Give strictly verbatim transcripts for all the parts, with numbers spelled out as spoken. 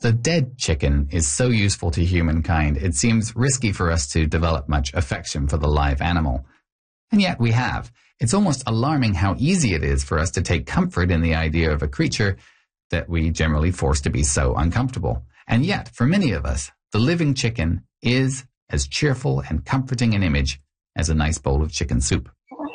The dead chicken is so useful to humankind, it seems risky for us to develop much affection for the live animal. And yet we have. It's almost alarming how easy it is for us to take comfort in the idea of a creature that we generally force to be so uncomfortable. And yet, for many of us, the living chicken is as cheerful and comforting an image as a nice bowl of chicken soup.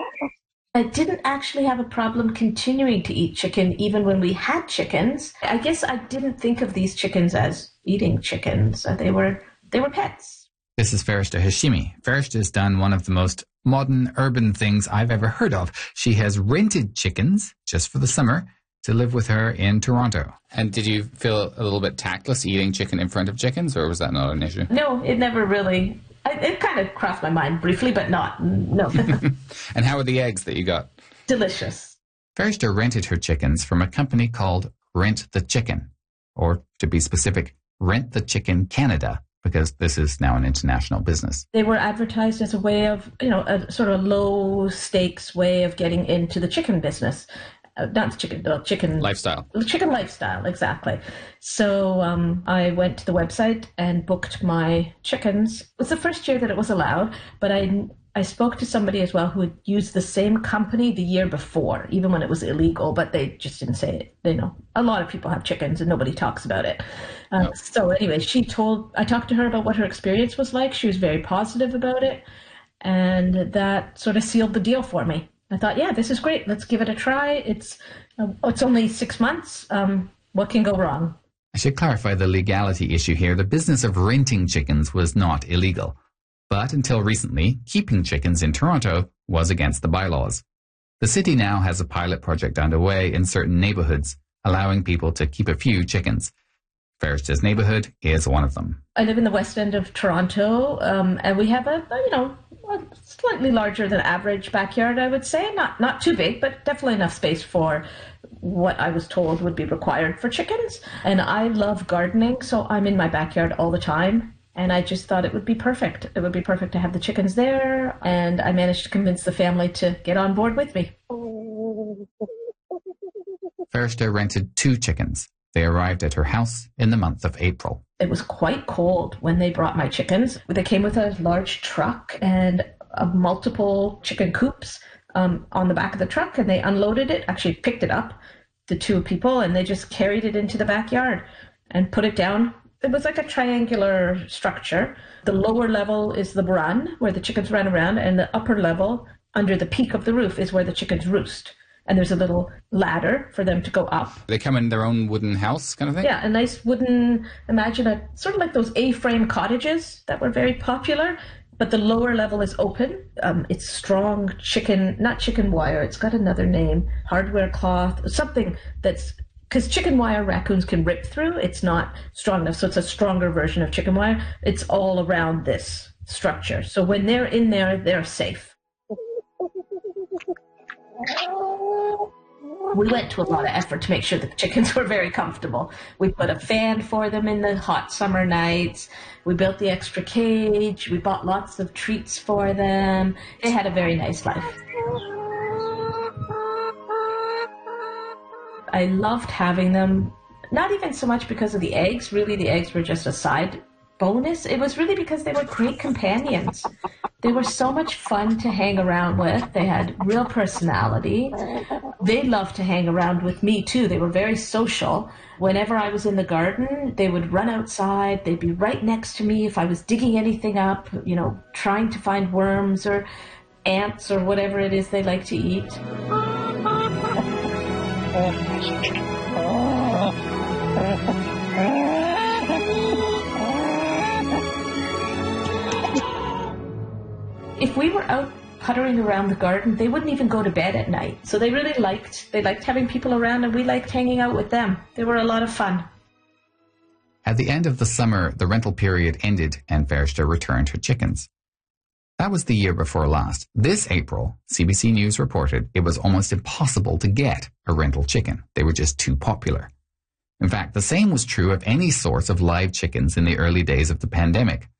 I didn't actually have a problem continuing to eat chicken even when we had chickens. I guess I didn't think of these chickens as eating chickens. They were they were pets. This is Farishta Hashimi. Farishta's done one of the most modern urban things I've ever heard of. She has rented chickens just for the summer to live with her in Toronto. And did you feel a little bit tactless eating chicken in front of chickens, or was that not an issue? No, it never really... It kind of crossed my mind briefly, but not, no. And how were the eggs that you got? Delicious. Farishta rented her chickens from a company called Rent the Chicken, or to be specific, Rent the Chicken Canada, because this is now an international business. They were advertised as a way of, you know, a sort of low stakes way of getting into the chicken business. Uh, not the chicken, the chicken lifestyle. Chicken lifestyle, exactly. So um, I went to the website and booked my chickens. It was the first year that it was allowed, but I I spoke to somebody as well who had used the same company the year before, even when it was illegal, but they just didn't say it. They know a lot of people have chickens and nobody talks about it. Uh, no. So anyway, she told, I talked to her about what her experience was like. She was very positive about it, and that sort of sealed the deal for me. I thought, yeah, this is great. Let's give it a try. It's uh, it's only six months. Um, what can go wrong? I should clarify the legality issue here. The business of renting chickens was not illegal. But until recently, keeping chickens in Toronto was against the bylaws. The city now has a pilot project underway in certain neighborhoods, allowing people to keep a few chickens. Farishta's neighborhood is one of them. I live in the west end of Toronto, um, and we have a, you know, a slightly larger than average backyard, I would say. Not not too big, but definitely enough space for what I was told would be required for chickens. And I love gardening, so I'm in my backyard all the time. And I just thought it would be perfect. It would be perfect to have the chickens there. And I managed to convince the family to get on board with me. Farishta rented two chickens. They arrived at her house in the month of April. It was quite cold when they brought my chickens. They came with a large truck and uh, multiple chicken coops um, on the back of the truck, and they unloaded it, actually picked it up, the two people, and they just carried it into the backyard and put it down. It was like a triangular structure. The lower level is the run, where the chickens run around, and the upper level, under the peak of the roof, is where the chickens roost. And there's a little ladder for them to go up. They come in their own wooden house kind of thing? Yeah, a nice wooden, imagine a sort of like those A-frame cottages that were very popular, but the lower level is open. Um, it's strong chicken, not chicken wire, it's got another name, hardware cloth, something that's, because chicken wire raccoons can rip through, it's not strong enough, so it's a stronger version of chicken wire. It's all around this structure. So when they're in there, they're safe. We went to a lot of effort to make sure the chickens were very comfortable. We put a fan for them in the hot summer nights. We built the extra cage. We bought lots of treats for them. They had a very nice life. I loved having them, not even so much because of the eggs. Really, the eggs were just a side bonus. It was really because they were great companions. They were so much fun to hang around with. They had real personality. They loved to hang around with me too. They were very social. Whenever I was in the garden, they would run outside. They'd be right next to me if I was digging anything up, you know, trying to find worms or ants or whatever it is they like to eat. If we were out puttering around the garden, they wouldn't even go to bed at night. So they really liked, they liked having people around, and we liked hanging out with them. They were a lot of fun. At the end of the summer, the rental period ended and Farishta returned her chickens. That was the year before last. This April, C B C News reported it was almost impossible to get a rental chicken. They were just too popular. In fact, the same was true of any source of live chickens in the early days of the pandemic.